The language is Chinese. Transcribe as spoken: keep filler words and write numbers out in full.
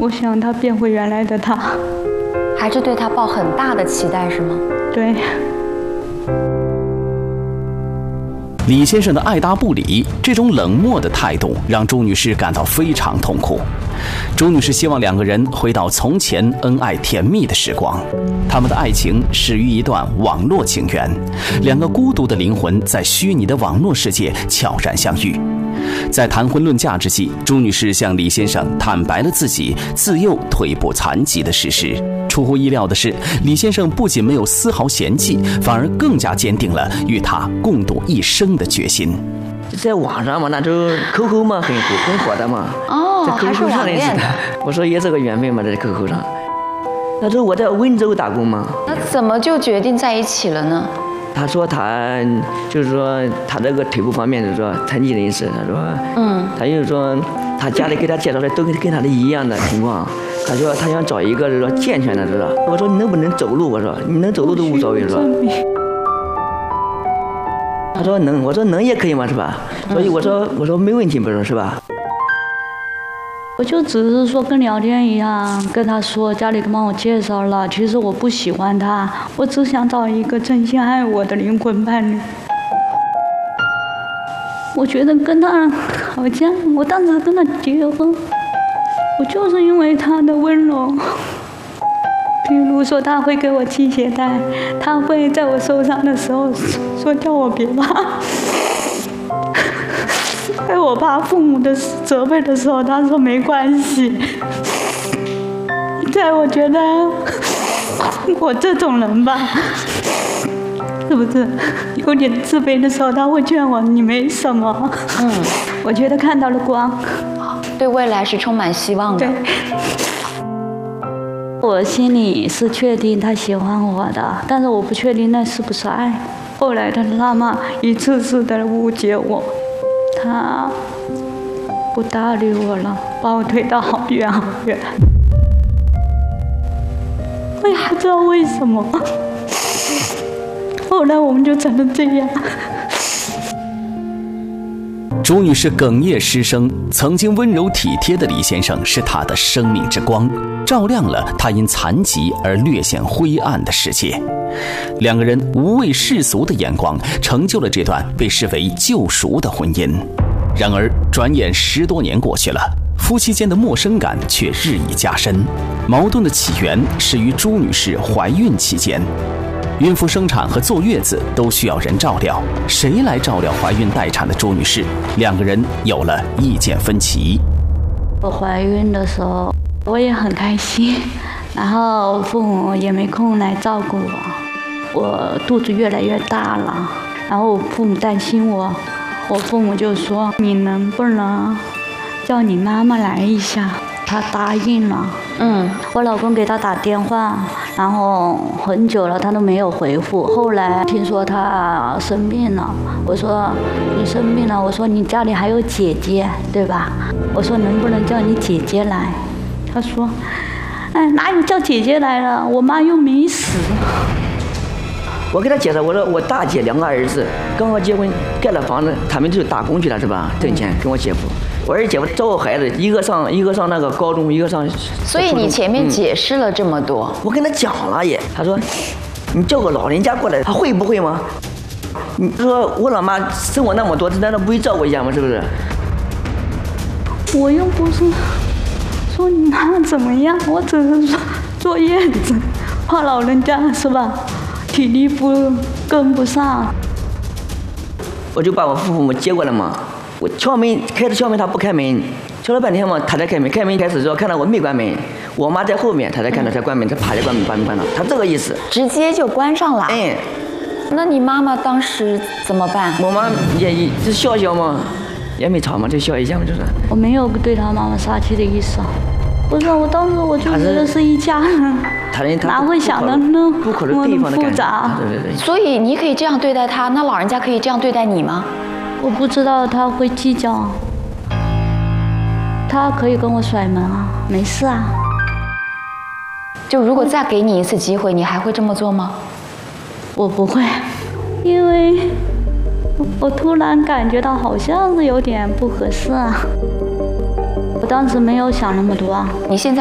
我想他变回原来的他， 还是对他抱很大的期待，是吗？ 对。 李先生的爱答不理，这种冷漠的态度让朱女士感到非常痛苦。朱女士希望两个人回到从前恩爱甜蜜的时光，他们的爱情始于一段网络情缘，两个孤独的灵魂在虚拟的网络世界悄然相遇。在谈婚论嫁之际，朱女士向李先生坦白了自己自幼腿部残疾的事实。出乎意料的是，李先生不仅没有丝毫嫌弃，反而更加坚定了与他共度一生的决心。 在网上嘛，那就 Q Q 嘛，很火很火的嘛。 哦， 在 Q Q 上认识的。我说也是个缘分嘛，在 Q Q 上。那时候我在温州打工嘛。 那怎么就决定在一起了呢？ 他说他就是说他这个腿部方面就是说残疾人士，他说，嗯，他就是说他家里给他介绍的都跟跟他的一样的情况。他说他想找一个就是说健全的，知道？我说你能不能走路？我说你能走路都无所谓，是吧？他说能，我说能也可以嘛，是吧？所以我说我说没问题，不是是吧？ 我就只是说跟聊天一样，跟他说家里帮我介绍了，其实我不喜欢他，我只想找一个真心爱我的灵魂伴侣。我觉得跟他好像，我当时跟他结婚，我就是因为他的温柔。比如说他会给我系鞋带，他会在我受伤的时候说叫我别怕。在我怕父母的责备的时候，他说没关系。在我觉得我这种人吧，是不是有点自卑的时候，他会劝我你没什么。嗯，我觉得看到了光， 对未来是充满希望的。 对，我心里是确定他喜欢我的，但是我不确定那是不是爱。后来他妈妈一次次的误解我。他不搭理我了，把我推到好远好远。我也不知道为什么。后来我们就成了这样。 朱女士哽咽失声，曾经温柔体贴的李先生是她的生命之光，照亮了她因残疾而略显灰暗的世界。两个人无畏世俗的眼光，成就了这段被视为救赎的婚姻。然而，转眼十多年过去了，夫妻间的陌生感却日益加深。矛盾的起源始于朱女士怀孕期间，孕妇生产和坐月子都需要人照料，谁来照料怀孕待产的朱女士？两个人有了意见分歧。 我怀孕的时候，我也很开心，然后父母也没空来照顾我。我肚子越来越大了，然后我父母担心我，我父母就说你能不能叫你妈妈来一下？他答应了。嗯，我老公给他打电话，然后很久了他都没有回复。后来听说他生病了，我说你生病了，我说你家里还有姐姐对吧？我说能不能叫你姐姐来？他说，哎，哪有叫姐姐来了？我妈又没死。 我给他介绍，我说我大姐两个儿子刚刚结婚，盖了房子，他们就打工去了是吧？挣钱跟我姐夫。我二姐夫照顾孩子，一个上一个上那个高中，一个上。 所以你前面解释了这么多， 嗯、我跟他讲了也，他说，你叫个老人家过来，他会不会吗？你说我老妈生我那么多，难道不会照顾一下吗？是不是？ 我又不是说你妈怎么样，我只是说坐月子，怕老人家是吧？体力不跟不上。 我就把我父母接过来嘛。我敲门，开始敲门，他不开门，敲了半天嘛，他才开门。开门开始之后，看到我没关门，我妈在后面，他才看到才关门，他爬着关门，把门关了。他这个意思， 直接就关上了。 嗯， 那你妈妈当时怎么办？ 我妈也也就笑笑嘛，也没吵嘛，就笑一下嘛，就是。 我没有对他妈妈撒气的意思。不是，我当时我就觉得是一家人， 他人他哪会想的那么复杂？ 对对对。 所以你可以这样对待他，那老人家可以这样对待你吗？ 我不知道他会计较，他可以跟我甩门啊，没事啊。 就如果再给你一次机会，你还会这么做吗？ 我不会，因为我突然感觉到好像是有点不合适啊。我当时没有想那么多啊。 你现在。